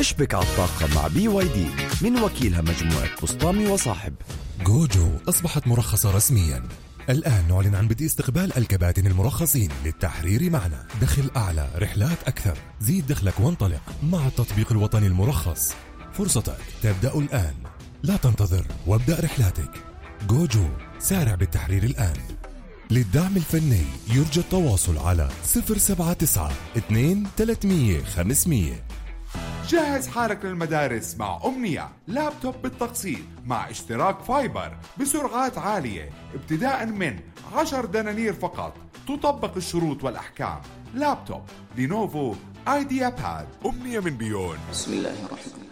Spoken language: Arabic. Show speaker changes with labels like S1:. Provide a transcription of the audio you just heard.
S1: اشبك على الطاقة مع BYD من وكيلها مجموعة بسطامي وصاحب.
S2: جوجو أصبحت مرخصة رسميا. الآن نعلن عن بدء استقبال الكباتن المرخصين للتحرير معنا. دخل أعلى، رحلات أكثر، زيد دخلك وانطلق مع التطبيق الوطني المرخص. فرصتك تبدأ الآن، لا تنتظر وابدأ رحلاتك. جوجو، سارع بالتحرير الآن. للدعم الفني يرجى التواصل على 079 2 300 500.
S3: جهز حالك للمدارس مع أمنية، لابتوب بالتقسيط مع اشتراك فايبر بسرعات عالية ابتداء من 10 دنانير فقط. تطبق الشروط والأحكام. لابتوب لينوفو ايديا باد.
S4: أمنية من بيون.
S5: بسم الله الرحمن الرحيم.